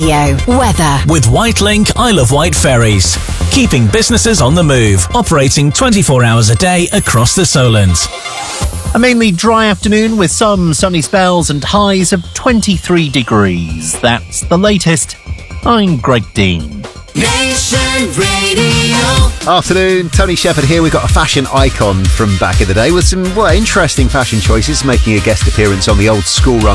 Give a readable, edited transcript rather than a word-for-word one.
Weather. With Whitelink Isle of Wight ferries. Keeping businesses on the move. Operating 24 hours a day across the Solent. A mainly dry afternoon with some sunny spells and highs of 23 degrees. That's the latest. I'm Greg Dean. Nation Radio. Afternoon, Tony Shepherd here. We've got a fashion icon from back in the day with some interesting fashion choices, making a guest appearance on the Old School Run